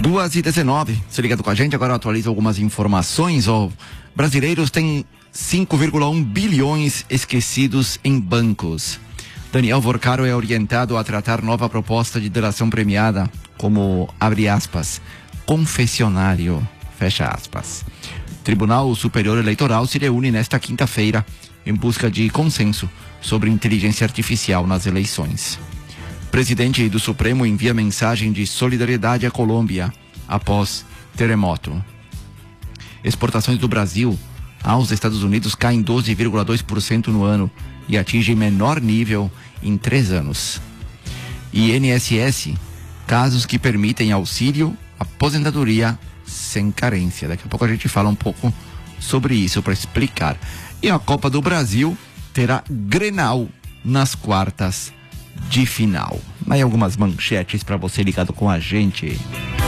2h19, se ligado com a gente, agora atualiza algumas informações. Brasileiros têm 5,1 bilhões esquecidos em bancos. Daniel Vorcaro é orientado a tratar nova proposta de delação premiada como, abre aspas, confessionário, fecha aspas. Tribunal Superior Eleitoral se reúne nesta quinta-feira em busca de consenso sobre inteligência artificial nas eleições. Presidente do Supremo envia mensagem de solidariedade à Colômbia após terremoto. Exportações do Brasil aos Estados Unidos caem 12,2% no ano e atingem menor nível em 3 anos. INSS, casos que permitem auxílio, aposentadoria sem carência. Daqui a pouco a gente fala um pouco sobre isso para explicar. E a Copa do Brasil terá Grenal nas quartas de final. Aí algumas manchetes para você ligado com a gente.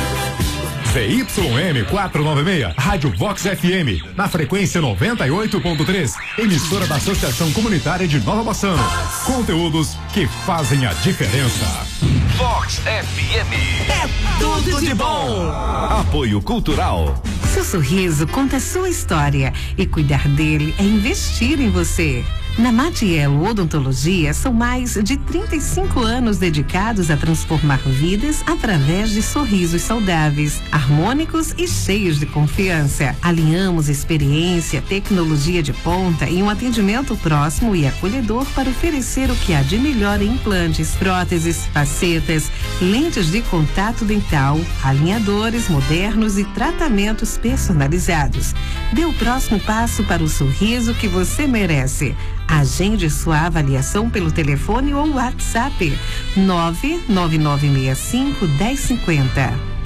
ZYM 496, Rádio Vox FM, na frequência 98.3, emissora da Associação Comunitária de Nova Bassano. Conteúdos que fazem a diferença. Vox FM. É tudo de bom. Apoio Cultural. Seu sorriso conta a sua história e cuidar dele é investir em você. Na Matiello Odontologia são mais de 35 anos dedicados a transformar vidas através de sorrisos saudáveis, harmônicos e cheios de confiança. Alinhamos experiência, tecnologia de ponta e um atendimento próximo e acolhedor para oferecer o que há de melhor em implantes, próteses, facetas, lentes de contato dental, alinhadores modernos e tratamentos personalizados. Dê o próximo passo para o sorriso que você merece. Agende sua avaliação pelo telefone ou WhatsApp 99965 1050.